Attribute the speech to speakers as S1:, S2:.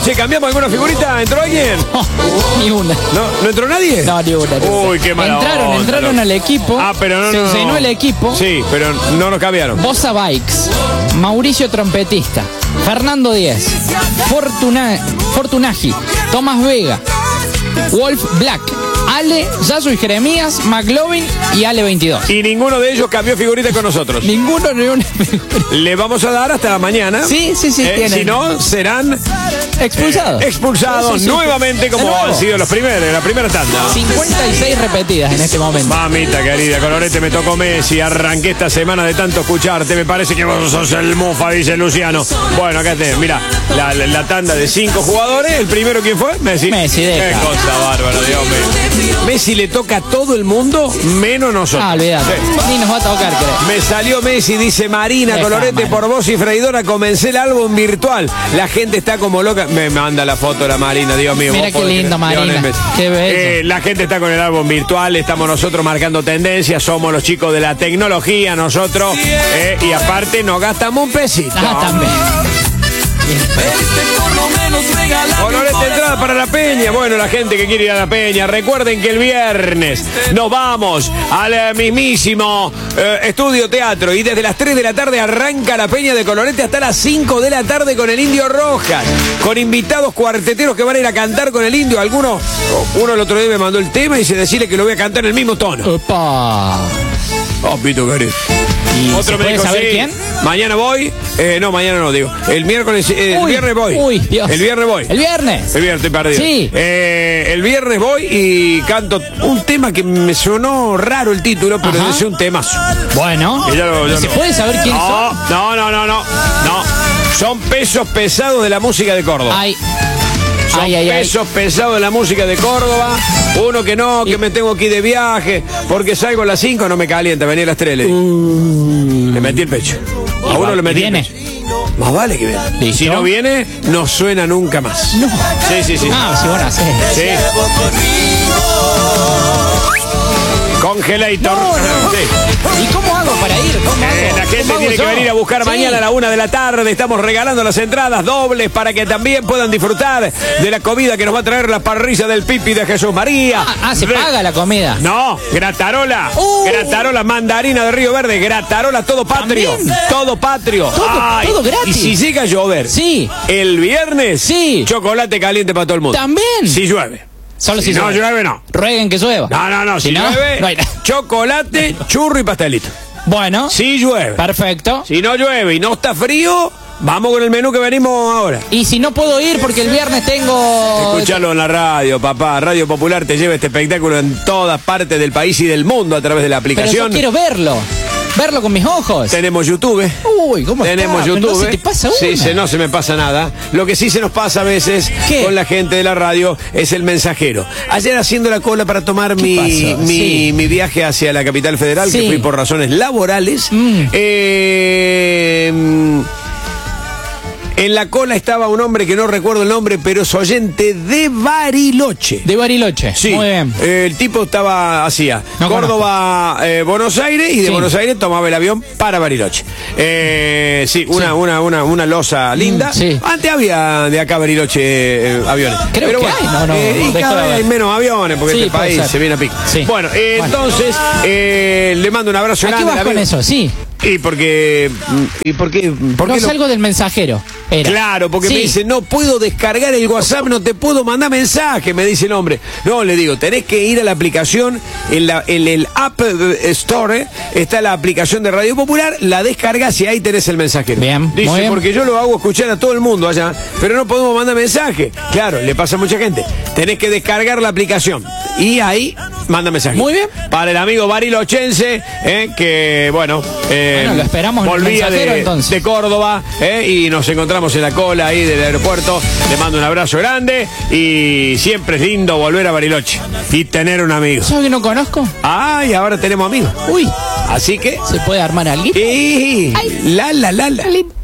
S1: Che, ¿cambiamos alguna figurita? ¿Entró alguien?
S2: Ni una.
S1: ¿No entró nadie?
S2: No, ni una.
S1: Uy, qué mala onda,
S2: Entraron al equipo.
S1: Pero
S2: se llenó el equipo.
S1: Sí, pero no nos cambiaron.
S2: Bosa Bikes, Mauricio Trompetista, Fernando Díez, Fortunagi, Tomás Vega, Wolf Black, Ale, Yasu y Jeremías, McLovin y Ale 22.
S1: Y ninguno de ellos cambió figurita con nosotros.
S2: Ninguno ni una figurita.
S1: Le vamos a dar hasta mañana.
S2: Sí, tienen.
S1: Si no, serán expulsados
S2: Sí.
S1: nuevamente como han sido los primeros, la primera tanda.
S2: 56 repetidas en este momento.
S1: Mamita querida, Colorete, me tocó Messi. Arranqué esta semana de tanto escucharte. Me parece que vos sos el mufa, dice Luciano. Bueno, acá tenés, mira, la tanda de 5 jugadores. ¿El primero quién fue? Messi.
S2: Messi,
S1: Qué
S2: deja.
S1: cosa bárbara, Dios mío. Messi le toca a todo el mundo, menos nosotros.
S2: Olvídate. Ni nos va a tocar, creo.
S1: Me salió Messi, dice Marina.
S2: Deja,
S1: Colorete,
S2: Marina.
S1: por voz y freidora comencé el álbum virtual. La gente está como loca. Me manda la foto la Marina, Dios mío.
S2: Mira
S1: vos
S2: qué
S1: podés
S2: lindo,
S1: creer.
S2: Marina.
S1: Lionel Messi.
S2: Qué bello.
S1: La gente está con el álbum virtual. Estamos nosotros marcando tendencias. Somos los chicos de la tecnología, nosotros. Y aparte nos gastamos un pesito.
S2: También.
S1: Colorete, entrada para la Peña. Bueno, la gente que quiere ir a la Peña, recuerden que el viernes nos vamos al mismísimo Estudio Teatro y desde las 3 de la tarde arranca la Peña de Colorete hasta las 5 de la tarde con el Indio Rojas, con invitados cuarteteros que van a ir a cantar con el Indio. Uno el otro día me mandó el tema y se decirle que lo voy a cantar en el mismo tono.
S2: Opa.
S1: Oh, pito querido.
S2: ¿Y
S1: Otro
S2: se
S1: me
S2: puede
S1: dijo,
S2: saber
S1: sí,
S2: quién?
S1: mañana voy. Mañana no digo. El miércoles, el viernes voy.
S2: Uy, Dios.
S1: El viernes voy.
S2: ¿El viernes?
S1: El viernes estoy perdido.
S2: Sí.
S1: El viernes voy y canto un tema que me sonó raro el título, pero
S2: Ajá.
S1: es un temazo.
S2: Bueno.
S1: Y
S2: ¿Se puede saber quién son?
S1: No. Son pesos pesados de la música de Córdoba.
S2: Ay.
S1: Son pesos pesados de la música de Córdoba. Uno que no, que me tengo que ir de viaje, porque salgo a las 5, no me calienta, venía a las 3, le dije. Le metí el pecho. A uno le metí el
S2: viene.
S1: pecho. Más vale que viene.
S2: ¿Listo?
S1: Si no viene, no suena nunca más.
S2: No.
S1: Sí.
S2: Ah, sí, bueno, sí.
S1: Sí. Congelator. Sí.
S2: ¿Y cómo hago para ir? ¿Cómo hago?
S1: La gente
S2: ¿Cómo
S1: tiene
S2: hago
S1: que
S2: yo?
S1: venir a buscar
S2: Sí.
S1: mañana a la 1 de la tarde. Estamos regalando las entradas dobles para que también puedan disfrutar de la comida que nos va a traer la parrilla del Pipi de Jesús María.
S2: Se paga la comida.
S1: No, gratarola. Gratarola, mandarina de Río Verde. Gratarola, todo patrio.
S2: ¿También?
S1: Todo patrio.
S2: Todo gratis.
S1: Y si llega a llover.
S2: Sí.
S1: El viernes.
S2: Sí.
S1: Chocolate caliente para todo el mundo.
S2: También.
S1: Si llueve.
S2: Solo si
S1: no llueve, no.
S2: Rueguen que llueva.
S1: No. Si
S2: no,
S1: llueve,
S2: no hay nada.
S1: chocolate, churro y pastelito.
S2: Bueno.
S1: Si llueve.
S2: Perfecto.
S1: Si no llueve y no está frío, vamos con el menú que venimos ahora.
S2: Y si no puedo ir porque el viernes tengo...
S1: Escuchalo en la radio, papá. Radio Popular te lleva este espectáculo en todas partes del país y del mundo a través de la
S2: Pero
S1: aplicación.
S2: yo quiero verlo. Verlo con mis ojos.
S1: Tenemos YouTube.
S2: Uy, ¿cómo
S1: Tenemos
S2: está?
S1: YouTube.
S2: ¿No se te pasa una?
S1: Sí, no se me pasa nada. Lo que sí se nos pasa a veces
S2: ¿Qué?
S1: con la gente de la radio es el mensajero. Ayer haciendo la cola para tomar
S2: ¿Qué pasó?
S1: mi viaje hacia la capital federal,
S2: Sí.
S1: que fui por razones laborales. En la cola estaba un hombre que no recuerdo el nombre, pero es oyente de Bariloche.
S2: De Bariloche.
S1: Sí,
S2: Muy bien.
S1: el tipo hacía
S2: No
S1: Córdoba, Buenos Aires, y de
S2: Sí.
S1: Buenos Aires tomaba el avión para Bariloche. Sí, una losa linda.
S2: Sí.
S1: Antes había de acá a Bariloche aviones.
S2: Creo
S1: Pero
S2: que
S1: bueno,
S2: hay, no,
S1: y
S2: deja
S1: cada
S2: de
S1: vez hay
S2: ver.
S1: menos aviones porque
S2: Sí,
S1: este
S2: puede
S1: país
S2: ser.
S1: se viene a pico.
S2: Sí.
S1: Bueno, entonces le mando un abrazo
S2: ¿A qué
S1: grande.
S2: vas
S1: al
S2: con
S1: amigo.
S2: eso? Sí.
S1: ¿Por qué
S2: No salgo del mensajero. Era.
S1: Claro, porque
S2: Sí.
S1: me dice, no puedo descargar el WhatsApp, no te puedo mandar mensaje, me dice el hombre. No, le digo, tenés que ir a la aplicación, en el App Store, está la aplicación de Radio Popular, la descargas y ahí tenés el mensajero.
S2: Bien,
S1: Dice,
S2: muy bien.
S1: porque yo lo hago escuchar a todo el mundo allá, pero no podemos mandar mensaje. Claro, le pasa a mucha gente. Tenés que descargar la aplicación y ahí manda mensaje.
S2: Muy bien.
S1: Para el amigo barilochense, que bueno,
S2: lo esperamos en el
S1: volvía
S2: mensajero, entonces.
S1: de Córdoba, y nos encontramos en la cola ahí del aeropuerto. Le mando un abrazo grande y siempre es lindo volver a Bariloche y tener un amigo.
S2: ¿Sabes que no conozco?
S1: Y ahora tenemos amigos.
S2: Uy.
S1: Así que
S2: ¿Se puede armar alguien?
S1: la.
S2: Alguien.